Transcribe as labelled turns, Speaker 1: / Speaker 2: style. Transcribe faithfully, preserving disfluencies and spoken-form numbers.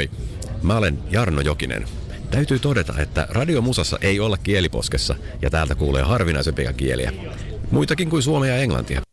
Speaker 1: Moi, mä olen Jarno Jokinen. Täytyy todeta, että radiomusassa ei olla kieliposkessa ja täältä kuulee harvinaisempia kieliä. Muitakin kuin suomea ja englantia.